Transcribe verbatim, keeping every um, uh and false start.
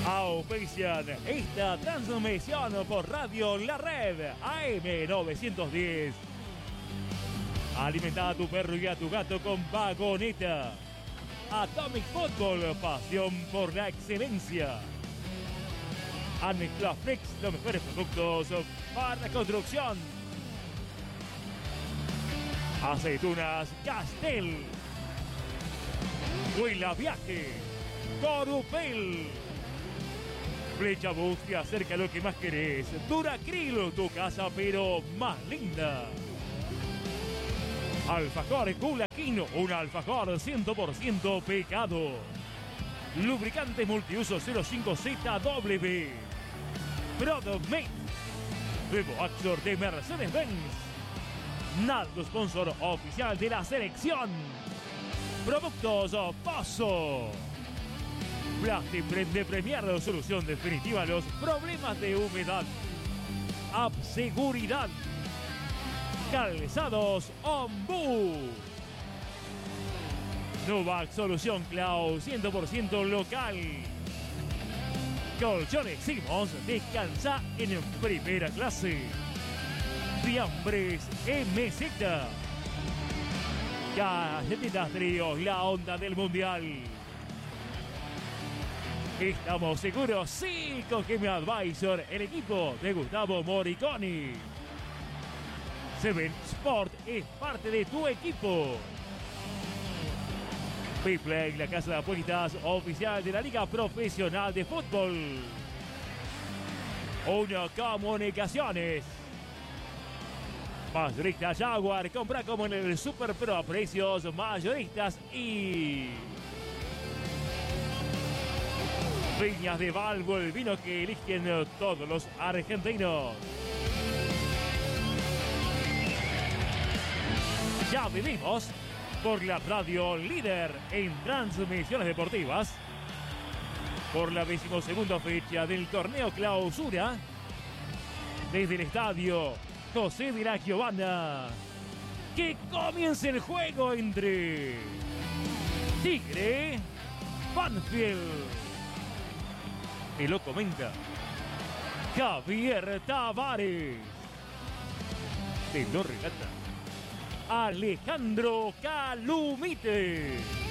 Auspician esta transmisión por Radio La Red A M novecientos diez. Alimenta a tu perro y a tu gato con Vagoneta. Atomic Football, pasión por la excelencia. Aneclaflex, los mejores productos para la construcción. Aceitunas Castel. Huila Viaje. Corupel. Flecha Bus te acerca a lo que más querés. Duracril, tu casa pero más linda. Alfajor Culaquino, un alfajor cien por ciento pecado. Lubricante multiuso cero cinco Z W. Prodmate. Nuevo Axor de Mercedes-Benz. Naldo, sponsor oficial de la selección. Productos Paso. Plastic de premiar, solución definitiva a los problemas de humedad. App Seguridad. Calzados Ombú. Novak Solución Cloud, cien por ciento local. Colchones Simons, descansa en primera clase. Fiambres M Z. Galletitas Tríos, la onda del mundial. Estamos seguros, sí, con Gemi Advisor, el equipo de Gustavo Moriconi. Seven Sport es parte de tu equipo. Payplay, la casa de apuestas oficial de la Liga Profesional de Fútbol. Uno Comunicaciones. Mayorista Jaguar, compra como en el Super Pro a precios mayoristas y... Viñas de Valvo, el vino que eligen todos los argentinos. Ya vivimos por la radio líder en transmisiones deportivas. Por la decimosegunda fecha del torneo Clausura. Desde el estadio José de la Giovanna. Que comience el juego entre Tigre Banfield. Y lo comenta Javier Tavares. Te lo relata Alejandro Calumite.